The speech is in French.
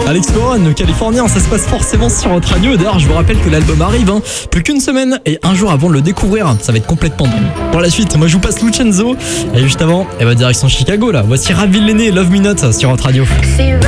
Alex Warren, californien, ça se passe forcément sur votre radio. D'ailleurs, je vous rappelle que l'album arrive, plus qu'une semaine et un jour avant de le découvrir. Ça va être complètement dingue. Pour la suite, moi je vous passe Lucenzo. Et juste avant, direction Chicago là. Voici Ravil L'aîné, Love Me Not sur votre radio.